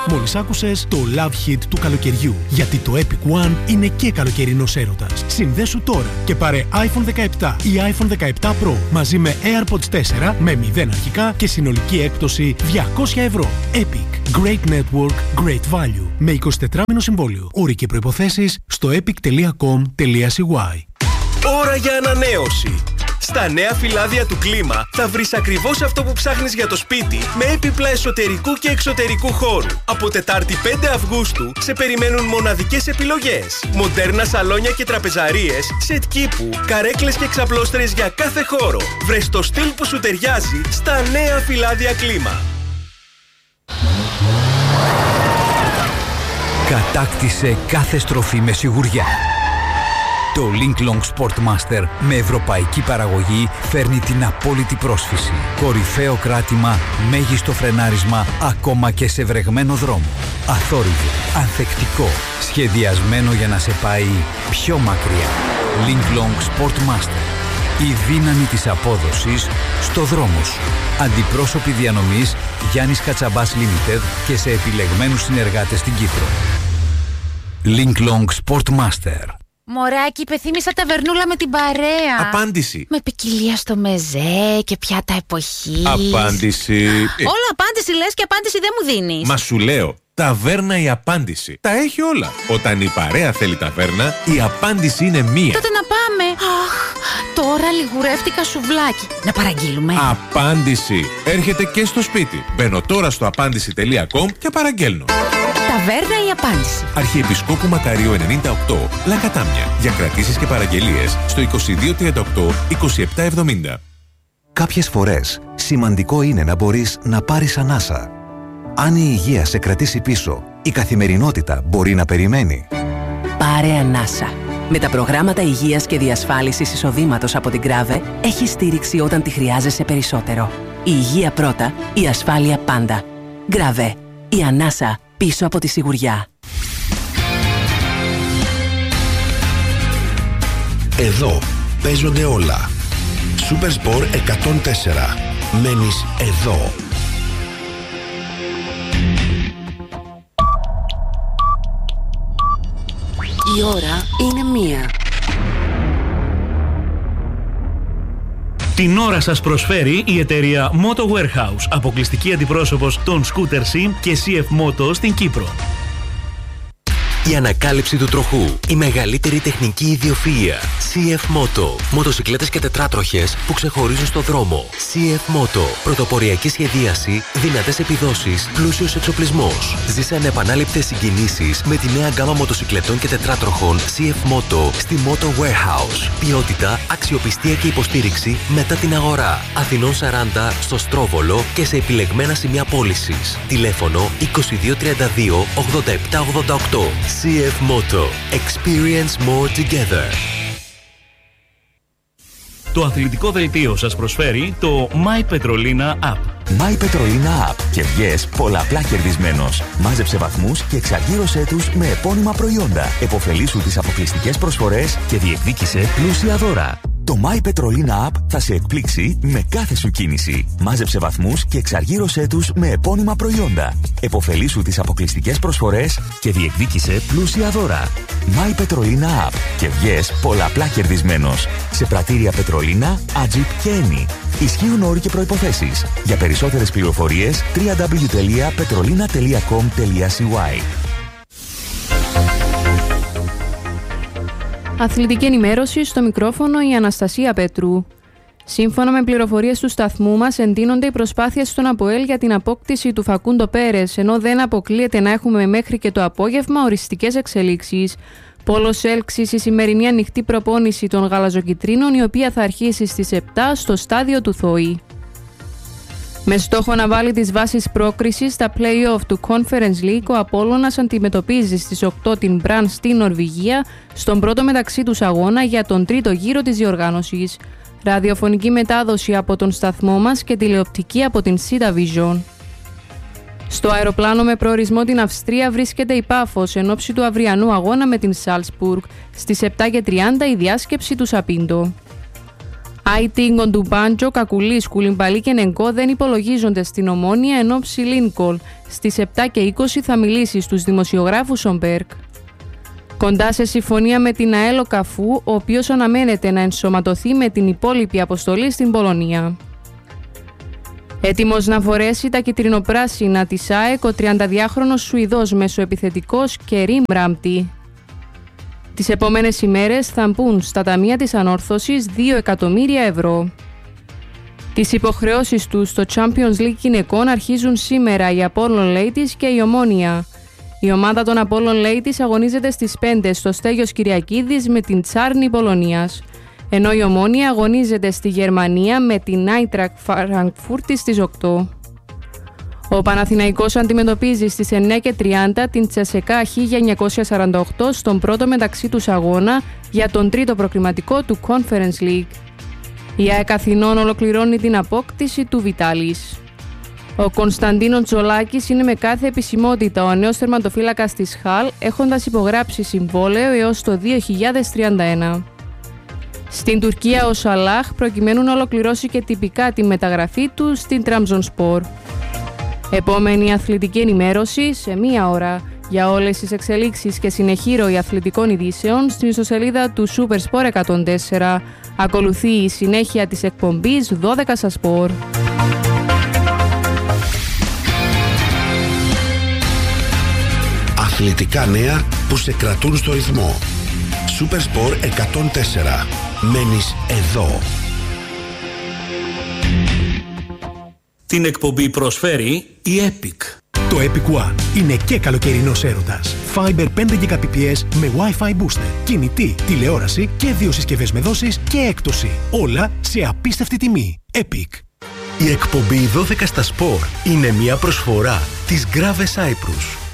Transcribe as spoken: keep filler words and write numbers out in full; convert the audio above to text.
Μόλις άκουσες το Love Hit του καλοκαιριού. Γιατί το Epic One είναι και καλοκαιρινός έρωτας. Συνδέσου τώρα και πάρε άιφον δεκαεπτά ή άιφον δεκαεπτά Pro μαζί με AirPods τέσσερα με μηδέν αρχικά και συνολική έκπτωση διακόσια ευρώ. Epic. Great Network, Great Value. Με εικοσιτετράμηνο συμβόλαιο. Όροι και προϋποθέσεις στο epic τελεία com τελεία c y. Ώρα για ανανέωση. Στα νέα φυλάδια του Κλίμα θα βρεις ακριβώς αυτό που ψάχνεις για το σπίτι με έπιπλα εσωτερικού και εξωτερικού χώρου. Από Τετάρτη πέντε Αυγούστου σε περιμένουν μοναδικές επιλογές. Μοντέρνα σαλόνια και τραπεζαρίες, σετ κήπου, καρέκλες και ξαπλώστρες για κάθε χώρο. Βρες το στυλ που σου ταιριάζει στα νέα φυλάδια Κλίμα. Κατάκτησε κάθε στροφή με σιγουριά. Το Linklong Sportmaster με ευρωπαϊκή παραγωγή φέρνει την απόλυτη πρόσφυση. Κορυφαίο κράτημα, μέγιστο φρενάρισμα, ακόμα και σε βρεγμένο δρόμο. Αθόρυβο, ανθεκτικό, σχεδιασμένο για να σε πάει πιο μακριά. Linklong Sportmaster. Η δύναμη της απόδοσης στο δρόμο σου. Αντιπρόσωποι διανομής Γιάννης Κατσαμπάς Limited και σε επιλεγμένους συνεργάτες στην Κύπρο. Linklong Sportmaster. Μωράκι, υπεθύμησα ταβερνούλα με την παρέα. Απάντηση. Με ποικιλία στο μεζέ και πιάτα εποχής. Απάντηση. Όλα απάντηση λες και απάντηση δεν μου δίνεις. Μα σου λέω, ταβέρνα η απάντηση. Τα έχει όλα. Όταν η παρέα θέλει ταβέρνα, η απάντηση είναι μία. Τότε να πάμε. Αχ, τώρα λιγουρεύτηκα σουβλάκι. Να παραγγείλουμε. Απάντηση. Έρχεται και στο σπίτι. Μπαίνω τώρα στο απάντηση τελεία com και παραγγέλνω. Ταβέρνα η απάντηση. Αρχιεπισκόπου Μακαρίου ενενήντα οκτώ, Λακατάμια. Για κρατήσεις και παραγγελίες στο είκοσι δύο τριάντα οκτώ είκοσι επτά εβδομήντα. Κάποιες φορές σημαντικό είναι να μπορείς να πάρεις ανάσα. Αν η υγεία σε κρατήσει πίσω, η καθημερινότητα μπορεί να περιμένει. Πάρε ανάσα. Με τα προγράμματα υγείας και διασφάλισης εισοδήματος από την Grave, έχεις στήριξη όταν τη χρειάζεσαι περισσότερο. Η υγεία πρώτα, η ασφάλεια πάντα. Grave. Η ανάσα πίσω από τη σιγουριά. Εδώ παίζονται όλα. Supersport εκατόν τέσσερα. Μένεις εδώ. Η ώρα είναι μία. Την ώρα σας προσφέρει η εταιρεία Moto Warehouse, αποκλειστική αντιπρόσωπος των Scooter Sim και σι εφ Moto στην Κύπρο. Η ανακάλυψη του τροχού. Η μεγαλύτερη τεχνική ιδιοφυΐα. σι εφ Moto. Μοτοσικλέτες και τετράτροχες που ξεχωρίζουν στο δρόμο. σι εφ Moto. Πρωτοποριακή σχεδίαση, δυνατές επιδόσεις, πλούσιος εξοπλισμός. Ζήσε ανεπανάληπτες συγκινήσεις με τη νέα γκάμα μοτοσικλετών και τετράτροχων σι εφ Moto στη Moto Warehouse. Ποιότητα, αξιοπιστία και υποστήριξη μετά την αγορά. Αθηνών σαράντα στο Στρόβολο και σε επιλεγμένα σημεία πώλησης. Τηλέφωνο είκοσι δύο τριάντα δύο ογδόντα επτά ογδόντα οκτώ. σι εφ Moto. Experience more together. Το αθλητικό δελτίο σας προσφέρει το My Petrolina App. My Petrolina App και βγες πολλαπλά κερδισμένος. Μάζεψε βαθμούς και εξαργύρωσέ τους με επώνυμα προϊόντα. Εποφελήσου τις αποκλειστικές προσφορές και διεκδίκησε πλούσια δώρα. Το My Petrolina App θα σε εκπλήξει με κάθε σου κίνηση. Μάζεψε βαθμούς και εξαργύρωσέ τους με επώνυμα προϊόντα. Εποφελήσου τις αποκλειστικές προσφορές και διεκδίκησε πλούσια δώρα. My Petrolina App και βγες πολλαπλά κερδισμένος. Σε πρατήρια Πετρολίνα, Ατζιπ και Eni. Ισχύουν όροι και προϋποθέσεις. Για περισσότερες πληροφορίες double-u double-u double-u τελεία petrolina τελεία com τελεία c y. Αθλητική ενημέρωση στο μικρόφωνο η Αναστασία Πέτρου. Σύμφωνα με πληροφορίες του σταθμού μας, εντείνονται οι προσπάθειες στον ΑΠΟΕΛ για την απόκτηση του Φακούντο Πέρες, ενώ δεν αποκλείεται να έχουμε μέχρι και το απόγευμα οριστικές εξελίξεις. Πόλος έλξης η σημερινή ανοιχτή προπόνηση των γαλαζοκιτρίνων, η οποία θα αρχίσει στις επτά στο στάδιο του ΘΟΗ. Με στόχο να βάλει τις βάσεις πρόκρισης στα play-off του Conference League, ο Απόλλωνας αντιμετωπίζει στις οκτώ την Μπραν στη Νορβηγία, στον πρώτο μεταξύ τους αγώνα για τον τρίτο γύρο της διοργάνωσης. Ραδιοφωνική μετάδοση από τον σταθμό μας και τηλεοπτική από την Sida Vision. Στο αεροπλάνο με προορισμό την Αυστρία βρίσκεται η Πάφος εν ώψη του αυριανού αγώνα με την Σάλσμπουργκ. Στις επτά και τριάντα η διάσκεψη του Σαπίντο. Άιτιγκον του Μπάντζο, Κακουλής, Κουλιμπαλή και Νεγκό δεν υπολογίζονται στην Ομόνοια, ενώ Ψιλίνκολ στις επτά και είκοσι θα μιλήσει στους δημοσιογράφους ο Μπέρκ. Κοντά σε συμφωνία με την ΑΕΛ ο Καφού, ο οποίος αναμένεται να ενσωματωθεί με την υπόλοιπη αποστολή στην Πολωνία. Έτοιμος να φορέσει τα κυτρινοπράσινα της ΑΕΚ ο τριανταδυάχρονος Σουηδός μεσοεπιθετικός Κερίμ Ράμπτι. Τις επόμενες ημέρες θα μπουν στα ταμεία της ανόρθωσης δύο εκατομμύρια ευρώ. Τις υποχρεώσεις του στο Champions League γυναικών αρχίζουν σήμερα η Apollon Ladies και η Ομόνοια. Η ομάδα των Apollon Ladies αγωνίζεται στις πέντε στο Στέγιος Κυριακίδης με την Τσάρνη Πολωνίας, ενώ η Ομόνοια αγωνίζεται στη Γερμανία με την Άιντραχτ Φραγκφούρτη στις οκτώ. Ο Παναθηναϊκός αντιμετωπίζει στις εννιά και τριάντα την Τσεσεκά χίλια εννιακόσια σαράντα οκτώ στον πρώτο μεταξύ τους αγώνα για τον τρίτο προκριματικό του Conference League. Η ΑΕΚ Αθηνών ολοκληρώνει την απόκτηση του Βιτάλης. Ο Κωνσταντίνο Τζολάκης είναι με κάθε επισημότητα ο νέος τερματοφύλακας της Χαλ, έχοντας υπογράψει συμβόλαιο έως το δύο χιλιάδες τριάντα ένα. Στην Τουρκία ο Σαλάχ προκειμένου να ολοκληρώσει και τυπικά τη μεταγραφή του στην Τραμζονσπορ. Επόμενη αθλητική ενημέρωση σε μία ώρα. Για όλες τις εξελίξεις και συνεχή ροή αθλητικών ειδήσεων στην ιστοσελίδα του Supersport εκατόν τέσσερα. Ακολουθεί η συνέχεια της εκπομπής δώδεκα στα σπορ. Αθλητικά νέα που σε κρατούν στο ρυθμό. Supersport εκατόν τέσσερα. Μένεις εδώ. Την εκπομπή προσφέρει η Epic. Το Epic One είναι και καλοκαιρινός έρωτας. Fiber πέντε γιγαμπιτ με Wi-Fi booster, κινητή, τηλεόραση και δύο συσκευές με δόσεις και έκπτωση. Όλα σε απίστευτη τιμή. Epic. Η εκπομπή δώδεκα στα σπορ είναι μια προσφορά της Grave Cyprus.